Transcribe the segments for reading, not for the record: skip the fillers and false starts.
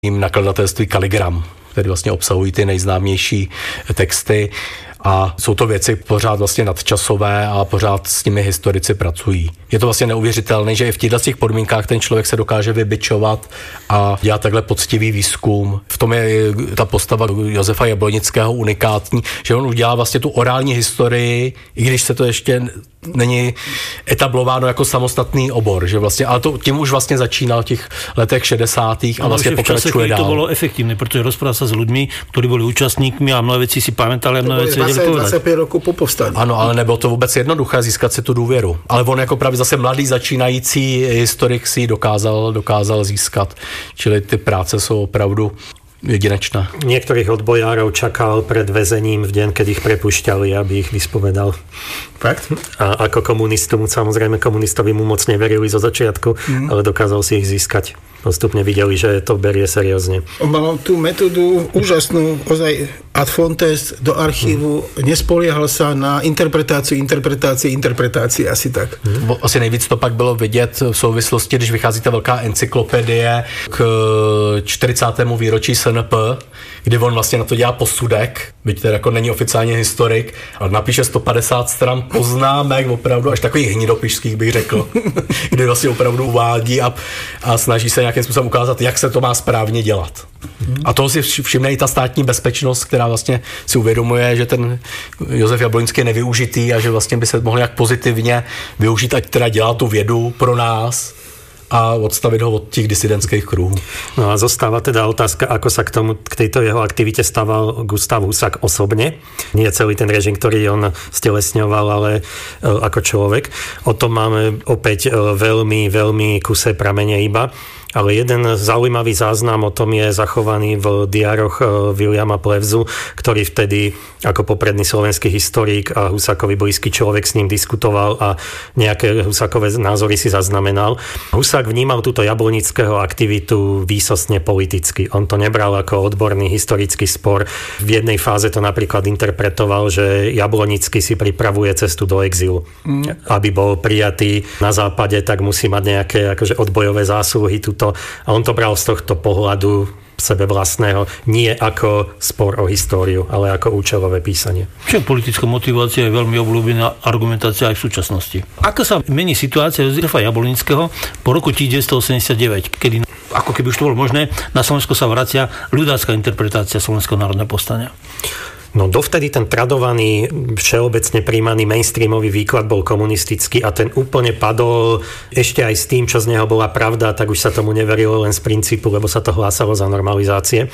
nakladatelství Kaligram, které vlastně obsahují ty nejznámější texty. A jsou to věci pořád vlastně nadčasové a pořád s nimi historici pracují. Je to vlastně neuvěřitelné, že i v těchto podmínkách ten člověk se dokáže vybičovat a dělat takhle poctivý výzkum. V tom je ta postava Josefa Jablonického unikátní, že on udělá vlastně tu orální historii, i když se to ještě není etablováno jako samostatný obor, že vlastně, ale to tím už vlastně začínal v těch letech 60. a vlastně pokračuje dál. To bylo efektivné, protože rozprával se s lidmi, kteří byli účastníkmi a mnohé věci si pamätali a mnohé věci věděli povedať. 25 roků po povstání. Ano, ale nebylo to vůbec jednoduché získat si tu důvěru. Ale on jako právě zase mladý začínající historik si ji dokázal získat. Čili ty práce jsou opravdu jedinečná. Niektorých odbojárov čakal pred väzením v deň, keď ich prepúšťali, aby ich vyspovedal. Fakt? A ako komunistu, samozrejme komunistovi mu moc neverili zo začiatku, ale dokázal si ich získať. Postupne videli, že to berie seriózne. On mal tú metódu úžasnú, ozaj ad fontes do archívu, nespoliehal sa na interpretácie, asi tak. Asi nejvíc to pak bylo vidět v souvislosti, když vychází ta velká encyklopedie k 40. výročí SNP, kdy on vlastně na to dělá posudek, byť teda jako není oficiálně historik, ale napíše 150 stran poznámek, opravdu až takových hnidopišských bych řekl, kdy vlastně opravdu uvádí a snaží se nějakým způsobem ukázat, jak se to má správně dělat. A toho si všimne i ta státní bezpečnost, která vlastně si uvědomuje, že ten Josef Jablonický je nevyužitý a že vlastně by se mohl nějak pozitivně využít, ať teda dělá tu vědu pro nás a odstavit ho od těch disidentských kruhů. No a zostáva teda otázka, ako sa k tejto jeho aktivite stával Gustav Husák osobne. Nie celý ten režim, ktorý on stelesňoval, ale ako človek. O tom máme opäť veľmi, veľmi kusé pramene iba. Ale jeden zaujímavý záznam o tom je zachovaný v diároch Viliama Plevzu, ktorý vtedy ako popredný slovenský historik a Husákovi blízky človek s ním diskutoval a nejaké Husákové názory si zaznamenal. Husák vnímal túto Jablonického aktivitu výsostne politicky. On to nebral ako odborný historický spor. V jednej fáze to napríklad interpretoval, že Jablonický si pripravuje cestu do exilu. Aby bol prijatý na západe, tak musí mať nejaké akože odbojové zásluhy. A on to bral z tohto pohľadu sebe vlastného, nie ako spor o históriu, ale ako účelové písanie. Však politická motivácia je veľmi obľúbená argumentácia aj v súčasnosti. Ako sa mení situácia Josefa Jablonického po roku 1989, kedy, ako keby už to bolo možné, na Slovensko sa vracia ľudácka interpretácia Slovenského národného povstania? No dovtedy ten tradovaný, všeobecne príjmaný mainstreamový výklad bol komunistický a ten úplne padol ešte aj s tým, čo z neho bola pravda, tak už sa tomu neverilo len z princípu, lebo sa to hlásalo za normalizácie.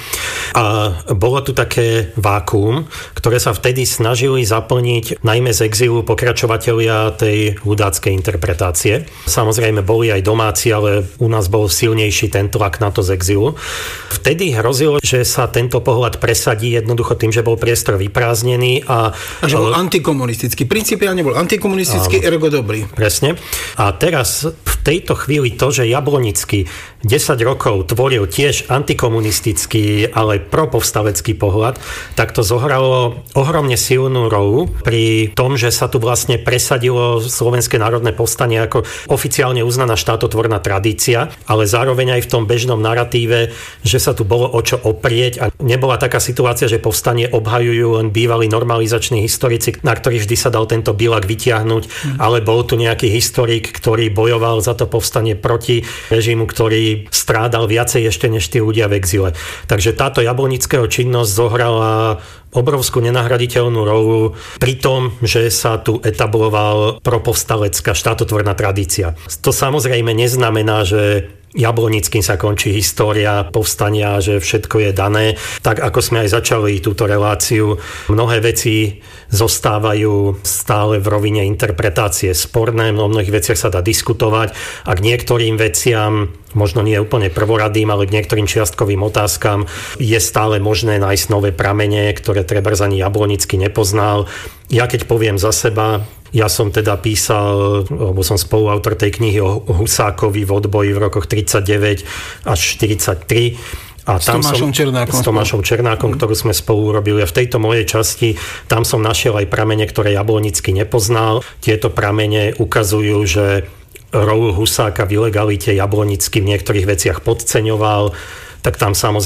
A bolo tu také vákuum, ktoré sa vtedy snažili zaplniť najmä z exilu pokračovatelia tej ľudáckej interpretácie. Samozrejme boli aj domáci, ale u nás bol silnejší ten tlak na to z exilu. Vtedy hrozilo, že sa tento pohľad presadí jednoducho tým, že bol priestor vyprázdnený a že bol antikomunistický. Principiálne bol antikomunistický, ergo dobrý. Presne. A teraz v tejto chvíli to, že Jablonický 10 rokov tvoril tiež antikomunistický, ale propovstalecký pohľad, tak to zohralo ohromne silnú rolu pri tom, že sa tu vlastne presadilo Slovenské národné povstanie ako oficiálne uznaná štátotvorná tradícia, ale zároveň aj v tom bežnom naratíve, že sa tu bolo o čo oprieť a nebola taká situácia, že povstanie obhajujú len bývalí normalizační historici, na ktorých vždy sa dal tento bilak vytiahnuť, ale bol tu nejaký historik, ktorý bojoval za to povstanie proti režimu, ktorý strádal viacej ešte než tí ľudia v exile. Takže táto Jablonického činnosť zohrala obrovskú nenahraditeľnú rolu pri tom, že sa tu etabloval propovstalecká štátotvorná tradícia. To samozrejme neznamená, že Jablonickým sa končí história povstania, že všetko je dané. Tak ako sme aj začali túto reláciu, mnohé veci zostávajú stále v rovine interpretácie sporné, o mnohých veciach sa dá diskutovať a k niektorým veciam, možno nie úplne prvoradým, ale k niektorým čiastkovým otázkam je stále možné nájsť nové pramene, ktoré trebárs ani Jablonický nepoznal. Ja keď poviem za seba, ja som teda písal, alebo som spoluautor tej knihy o Husákovi v odboji v rokoch 39 až 43. A tam s Tomášom Černákom, ktorú sme spolu urobili. A v tejto mojej časti tam som našiel aj pramene, ktoré Jablonický nepoznal. Tieto pramene ukazujú, že rolu Husáka v ilegalite Jablonický v niektorých veciach podceňoval. tak tam samozrejme